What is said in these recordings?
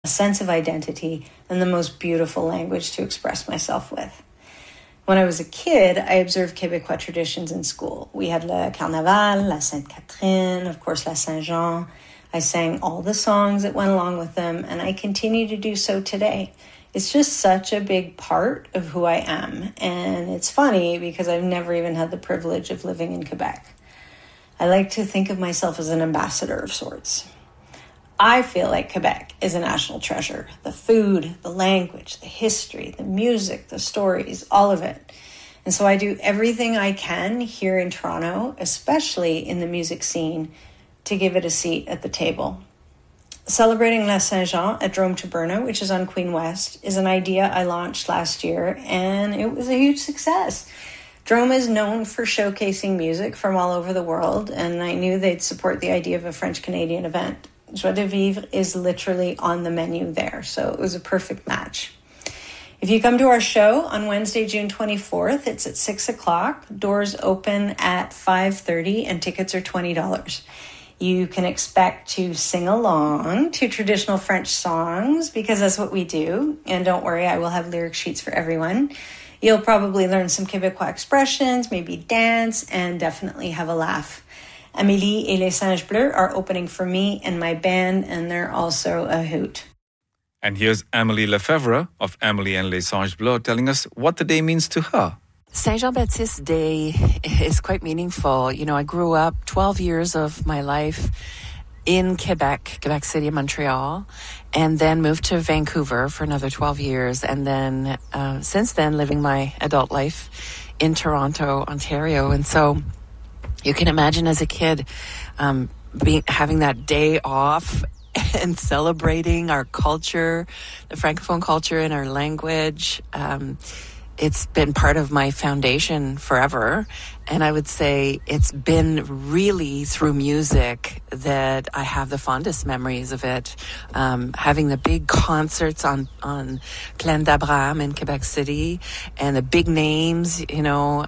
a sense of identity, and the most beautiful language to express myself with. When I was a kid, I observed Québécois traditions in school. We had Le Carnaval, La Sainte-Catherine, of course, La Saint-Jean. I sang all the songs that went along with them, and I continue to do so today. It's just such a big part of who I am, and it's funny because I've never even had the privilege of living in Quebec. I like to think of myself as an ambassador of sorts. I feel like Quebec is a national treasure. The food, the language, the history, the music, the stories, all of it. And so I do everything I can here in Toronto, especially in the music scene, to give it a seat at the table. Celebrating La Saint-Jean at Drôme Taberna, which is on Queen West, is an idea I launched last year, and it was a huge success. Drôme is known for showcasing music from all over the world, and I knew they'd support the idea of a French-Canadian event. Joie de Vivre is literally on the menu there, so it was a perfect match. If you come to our show on Wednesday, June 24th, it's at 6 o'clock. Doors open at 5:30 and tickets are $20. You can expect to sing along to traditional French songs because that's what we do. And don't worry, I will have lyric sheets for everyone. You'll probably learn some Québécois expressions, maybe dance, and definitely have a laugh. Amélie et les Singes Bleus are opening for me and my band, and they're also a hoot. And here's Amélie Lefebvre of Amélie and les Singes Bleus telling us what the day means to her. Saint-Jean-Baptiste Day is quite meaningful. You know, I grew up 12 years of my life in Quebec City, Montreal, and then moved to Vancouver for another 12 years. And then since then, living my adult life in Ontario. And so you can imagine as a kid having that day off and celebrating our culture, the Francophone culture and our language. It's been part of my foundation forever. And I would say it's been really through music that I have the fondest memories of it. Having the big concerts on Plaine d'Abraham in Quebec City, and the big names, you know,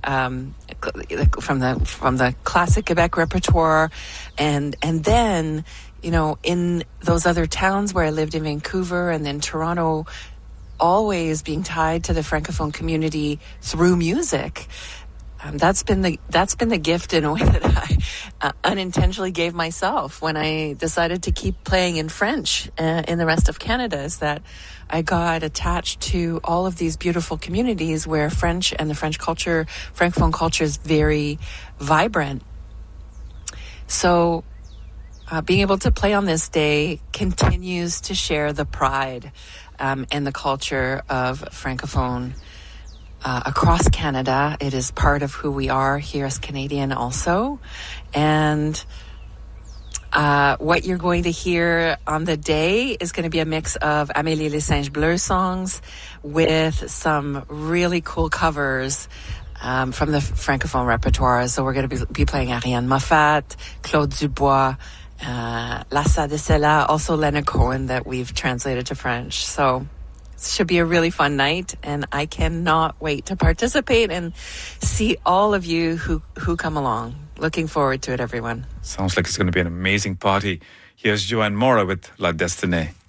from the classic Quebec repertoire, and then, you know, in those other towns where I lived in Vancouver and then Toronto, always being tied to the Francophone community through music. That's been the gift in a way that I unintentionally gave myself when I decided to keep playing in French in the rest of Canada, is that I got attached to all of these beautiful communities where French and the French culture, Francophone culture, is very vibrant. So being able to play on this day continues to share the pride and the culture of Francophone across Canada. It is part of who we are here as Canadian also. And what you're going to hear on the day is going to be a mix of Amélie les Singes Bleus songs with some really cool covers from the Francophone repertoire. So we're going to be playing Ariane Moffat, Claude Dubois, Lassa de Sela, also Leonard Cohen that we've translated to French. So it should be a really fun night, and I cannot wait to participate and see all of you who come along. Looking forward to it, everyone. Sounds like it's going to be an amazing party. Here's Joanne Mora with La Destinée.